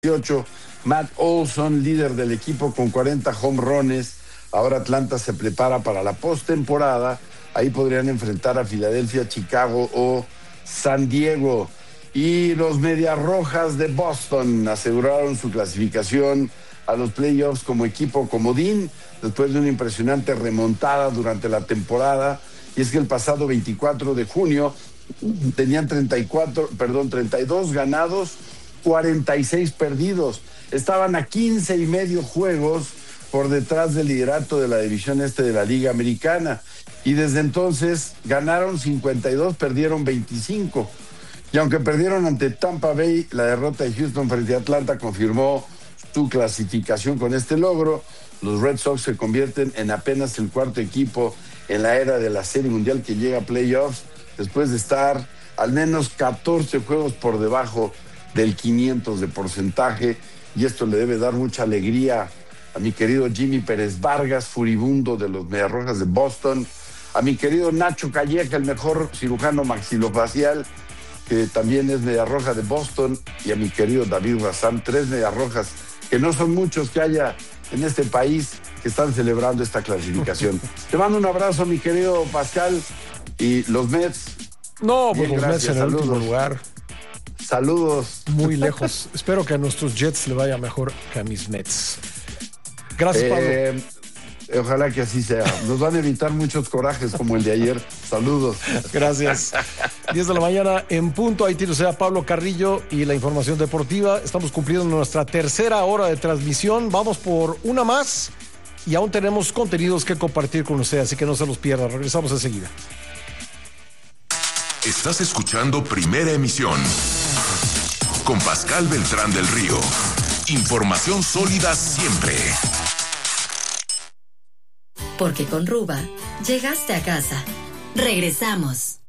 18. Matt Olson, líder del equipo con 40 home runs. Ahora Atlanta se prepara para la postemporada. Ahí podrían enfrentar a Filadelfia, Chicago o San Diego. Y los Medias Rojas de Boston aseguraron su clasificación a los playoffs como equipo comodín después de una impresionante remontada durante la temporada. Y es que el pasado 24 de junio tenían 32 ganados, 46 perdidos. Estaban a 15.5 juegos por detrás del liderato de la división este de la Liga Americana. Y desde entonces ganaron 52, perdieron 25. Y aunque perdieron ante Tampa Bay, la derrota de Houston frente a Atlanta confirmó su clasificación con este logro. Los Red Sox se convierten en apenas el cuarto equipo en la era de la Serie Mundial que llega a playoffs, después de estar al menos 14 juegos por debajo del 500 de porcentaje. Y esto le debe dar mucha alegría a mi querido Jimmy Pérez Vargas, furibundo de los Medias Rojas de Boston, a mi querido Nacho Calleja, el mejor cirujano maxilofacial, que también es Media Roja de Boston, y a mi querido David Razán, 3 Medias Rojas, que no son muchos que haya en este país que están celebrando esta clasificación. Te mando un abrazo, mi querido Pascal, y los Mets. No, pues bien, los Mets en el último lugar. Saludos. Muy lejos. Espero que a nuestros Jets le vaya mejor que a mis Mets. Gracias, Pablo. Ojalá que así sea. Nos van a evitar muchos corajes como el de ayer. Saludos. Gracias. 10 de la mañana en punto. Ahí tiene a Pablo Carrillo y la información deportiva. Estamos cumpliendo nuestra tercera hora de transmisión. Vamos por una más y aún tenemos contenidos que compartir con usted, así que no se los pierda. Regresamos enseguida. Estás escuchando Primera Emisión con Pascal Beltrán del Río. Información sólida siempre. Porque con Ruba llegaste a casa. Regresamos.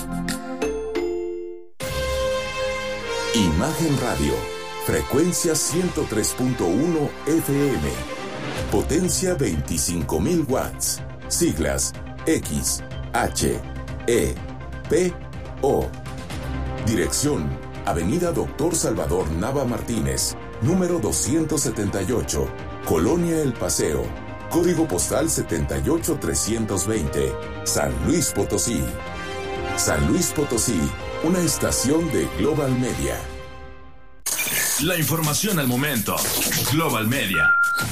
Imagen Radio, frecuencia 103.1 FM, potencia 25.000 watts, siglas X, H, E, P, O. Dirección, Avenida Doctor Salvador Nava Martínez, número 278, Colonia El Paseo, código postal 78320, San Luis Potosí. San Luis Potosí, una estación de Global Media. La información al momento. Global Media.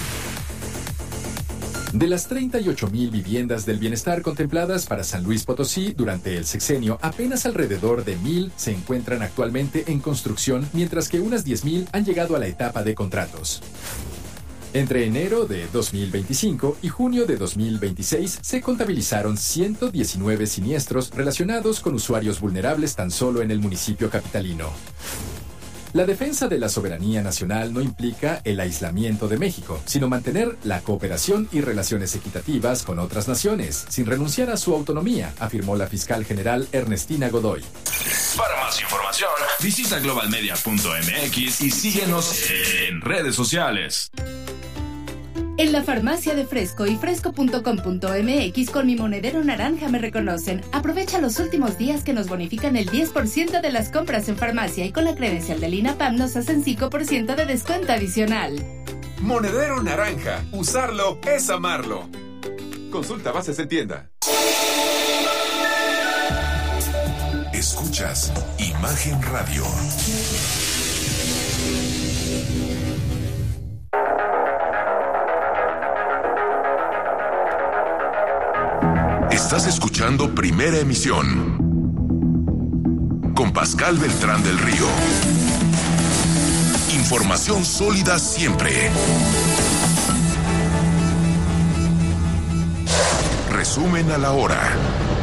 De las 38,000 viviendas del bienestar contempladas para San Luis Potosí durante el sexenio, apenas alrededor de 1,000 se encuentran actualmente en construcción, mientras que unas 10,000 han llegado a la etapa de contratos. Entre enero de 2025 y junio de 2026 se contabilizaron 119 siniestros relacionados con usuarios vulnerables tan solo en el municipio capitalino. La defensa de la soberanía nacional no implica el aislamiento de México, sino mantener la cooperación y relaciones equitativas con otras naciones, sin renunciar a su autonomía, afirmó la fiscal general Ernestina Godoy. Para más información, visita globalmedia.mx y síguenos en redes sociales. En la farmacia de Fresco y fresco.com.mx con mi monedero naranja me reconocen. Aprovecha los últimos días que nos bonifican el 10% de las compras en farmacia y con la credencial del INAPAM nos hacen 5% de descuento adicional. Monedero naranja. Usarlo es amarlo. Consulta bases en tienda. Escuchas Imagen Radio. Estás escuchando Primera Emisión con Pascal Beltrán del Río. Información sólida siempre. Resumen a la hora.